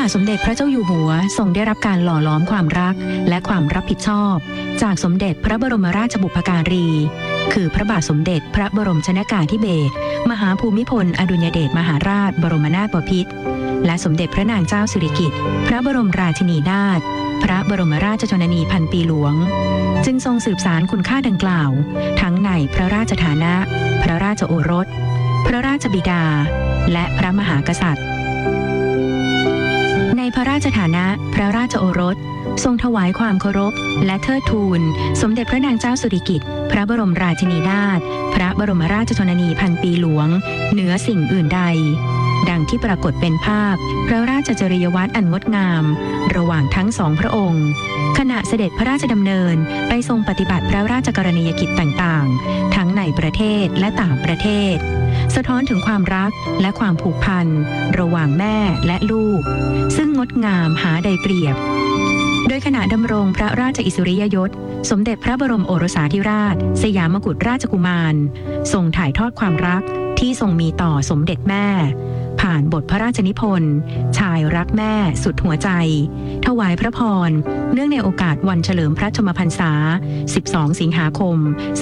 ทสมเด็จพระเจ้าอยู่หัวทรงได้รับการหล่อหลอมความรักและความรับผิดชอบจากสมเด็จพระบรมราชบุพการีคือพระบาทสมเด็จพระบรมชนกาธิเบศรมหาภูมิพลอดุลยเดชมหาราชบรมนาถบพิตรและสมเด็จพระนางเจ้าสิริกิติ์พระบรมราชินีนาถพระบรมราชชนนีพันปีหลวงจึงทรงสืบสานคุณค่าดังกล่าวทั้งในพระราชฐานะพระราชโอรสพระราชบิดาและพระมหากษัตริย์ในพระราชฐานะพระราชโอรสทรงถวายความเคารพและเทิดทูนสมเด็จพระนางเจ้าสิริกิติ์พระบรมราชินีนาถพระบรมราชชนนีพันปีหลวงเหนือสิ่งอื่นใดดังที่ปรากฏเป็นภาพพระราชจริยวัตรอันงดงามระหว่างทั้งสองพระองค์ขณะเสด็จพระราชดำเนินไปทรงปฏิบัติพระราชกรณียกิจต่างๆทั้งในประเทศและต่างประเทศสะท้อนถึงความรักและความผูกพันระหว่างแม่และลูกซึ่งงดงามหาใดเปรียบโดยขณะดำรงพระราชอิสริยยศสมเด็จพระบรมโอรสาธิราชสยามกุฎราชกุมารทรงถ่ายทอดความรักที่ทรงมีต่อสมเด็จแม่ผ่านบทพระราชนิพนธ์ชายรักแม่สุดหัวใจถวายพระพรเนื่องในโอกาสวันเฉลิมพระชนมพรรษา12 สิงหาคม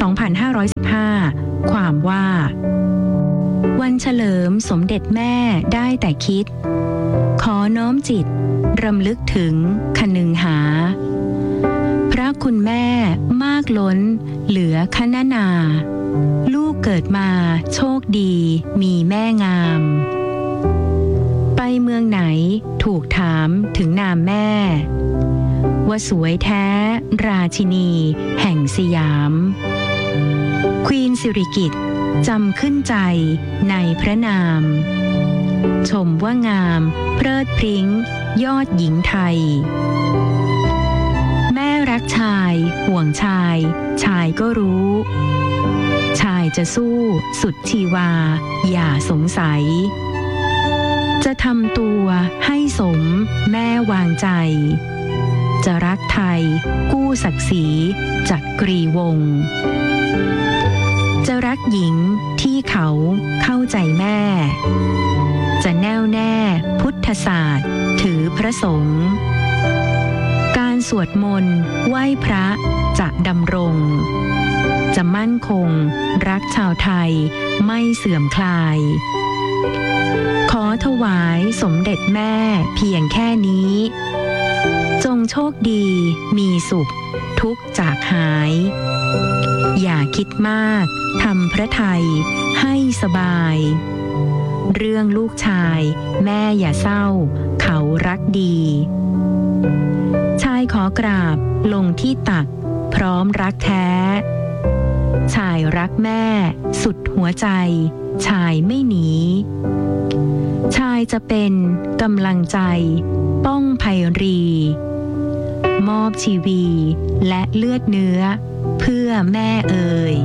2515ความว่าวันเฉลิมสมเด็จแม่ได้แต่คิดขอน้อมจิตรำลึกถึงคนึงหาพระคุณแม่มากล้นเหลือคณนาลูกเกิดมาโชคดีมีแม่งามไปเมืองไหนถูกถามถึงนามแม่ว่าสวยแท้ราชินีแห่งสยามควีนสิริกิติ์จำขึ้นใจในพระนามชมว่างามเพลิดพริ้งยอดหญิงไทยแม่รักชายห่วงชายชายก็รู้ชายจะสู้สุดชีวาอย่าสงสัยจะทำตัวให้สมแม่วางใจจะรักไทยกู้ศักดิ์ศรีจักรีวงศ์จะรักหญิงที่เขาเข้าใจแม่จะแน่วแน่พุทธศาสตร์ถือพระสงฆ์การสวดมนต์ไหว้พระจะดำรงจะมั่นคงรักชาวไทยไม่เสื่อมคลายขอถวายสมเด็จแม่เพียงแค่นี้จงโชคดีมีสุขทุกข์จากหายอย่าคิดมากทำพระทัยให้สบายเรื่องลูกชายแม่อย่าเศร้าเขารักดีชายขอกราบลงที่ตักพร้อมรักแท้ชายรักแม่สุดหัวใจชายไม่หนีชายจะเป็นกำลังใจป้องไพรีมอบชีวีและเลือดเนื้อเพื่อแม่เอ่ย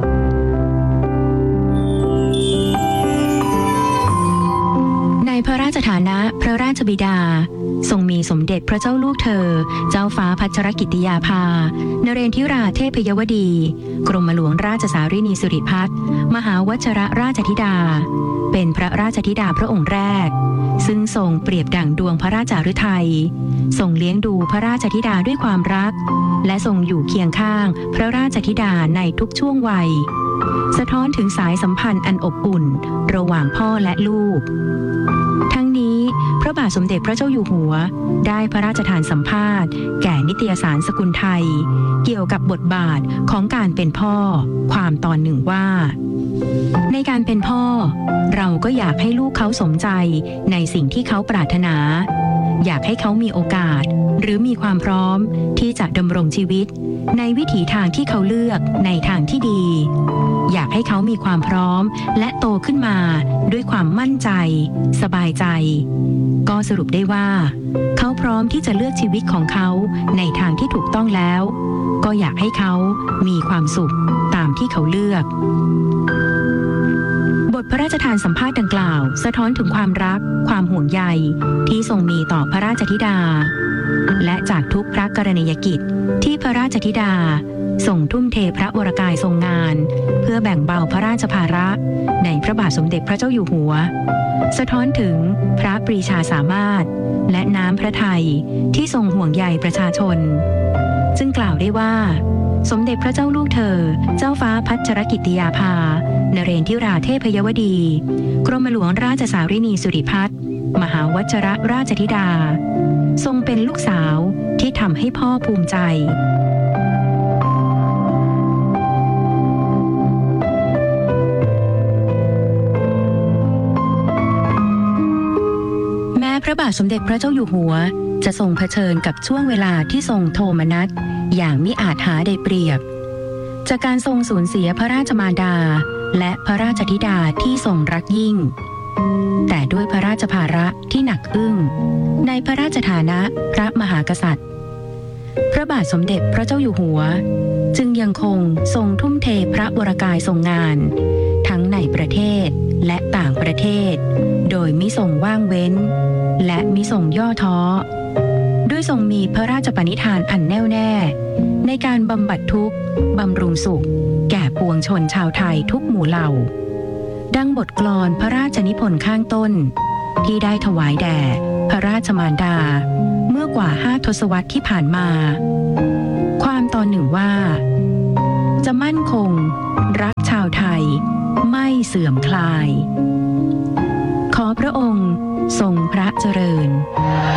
ในพระราชฐานะพระราชบิดาทรงมีสมเด็จพระเจ้าลูกเธอเจ้าฟ้าพัชรกิติยาภานเรนทิราเทพยวดีกรมหลวงราชสารินีสิริพัฒน์มหาวชรราชธิดาเป็นพระราชธิดาพระองค์แรกซึ่งทรงเปรียบดั่งดวงพระราชฤทัยทรงเลี้ยงดูพระราชธิดาด้วยความรักและทรงอยู่เคียงข้างพระราชธิดาในทุกช่วงวัยสะท้อนถึงสายสัมพันธ์อันอบอุ่นระหว่างพ่อและลูกทั้งนี้พระบาทสมเด็จพระเจ้าอยู่หัวได้พระราชทานสัมภาษณ์แก่นิตยสารสกุลไทยเกี่ยวกับบทบาทของการเป็นพ่อความตอนหนึ่งว่าในการเป็นพ่อเราก็อยากให้ลูกเขาสมใจในสิ่งที่เขาปรารถนาอยากให้เขามีโอกาสหรือมีความพร้อมที่จะดำรงชีวิตในวิถีทางที่เขาเลือกในทางที่ดีอยากให้เขามีความพร้อมและโตขึ้นมาด้วยความมั่นใจสบายใจก็สรุปได้ว่าเขาพร้อมที่จะเลือกชีวิตของเขาในทางที่ถูกต้องแล้วก็อยากให้เขามีความสุขตามที่เขาเลือกบทพระราชทานสัมภาษณ์ดังกล่าวสะท้อนถึงความรักความห่วงใยที่ทรงมีต่อพระราชธิดาและจากทุกพระกรณียกิจที่พระราชธิดาทรงทุ่มเทพระวรกายทรงงานเพื่อแบ่งเบาพระราชภาระในพระบาทสมเด็จพระเจ้าอยู่หัวสะท้อนถึงพระปรีชาสามารถและน้ำพระทัยที่ทรงห่วงใยประชาชนจึงกล่าวได้ว่าสมเด็จพระเจ้าลูกเธอเจ้าฟ้าพัชรกิติยาภานเรนทิราเทพยวดีกรมหลวงราชสารินีสุริพัฒน์มหาวชรราชธิดาทรงเป็นลูกสาวที่ทำให้พ่อภูมิใจแม้พระบาทสมเด็จพระเจ้าอยู่หัวจะทรงเผชิญกับช่วงเวลาที่ทรงโทมนัสอย่างมิอาจหาได้เปรียบจากการทรงสูญเสียพระราชมารดาและพระราชธิดาที่ทรงรักยิ่งแต่ด้วยพระราชภาระที่หนักอึ้งในพระราชฐานะพระมหากษัตริย์พระบาทสมเด็จพระเจ้าอยู่หัวจึงยังคงทรงทุ่มเทพระวรกายทรงงานทั้งในประเทศและต่างประเทศโดยมิทรงว่างเว้นและมิทรงย่อท้อด้วยทรงมีพระราชปณิธานอันแน่วแน่ในการบำบัดทุกข์บำรุงสุขแก่ปวงชนชาวไทยทุกหมู่เหล่าดังบทกลอนพระราชนิพนธ์ข้างต้นที่ได้ถวายแด่พระราชมารดาเมื่อกว่า5 ทศวรรษที่ผ่านมาความตอนหนึ่งว่าจะมั่นคงรักชาวไทยไม่เสื่อมคลายขอพระองค์ทรงพระเจริญ